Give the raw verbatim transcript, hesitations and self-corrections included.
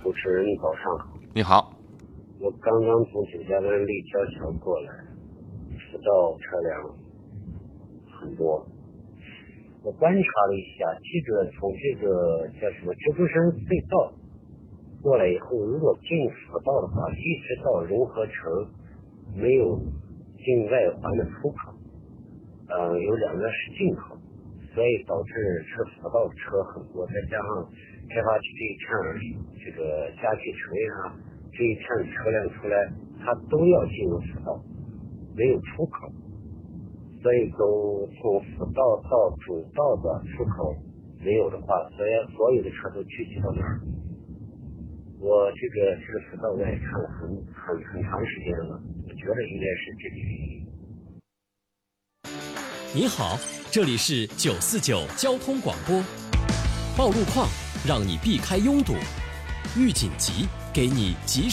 主持人早上好。 你好。 我刚刚从九家湾立交桥过来，辅道车辆很多。我观察了一下，这个从这个叫什么蜘蛛山隧道过来以后，如果进辅道的话，一直到融合城没有进外环的出口，呃，有两个是进口，所以导致这辅道的车很多，再加上开发区这一片这个家具城呀这一片车辆出来，它都要进入辅道，没有出口，所以都从辅道到主道的出口没有的话，所以所有的车都聚集到那儿。我这个这个辅道我也看了很很很长时间了，我觉得应该是这个原因。 你好，这里是九四九交通广播。报路况，让你避开拥堵；遇紧急，给你及时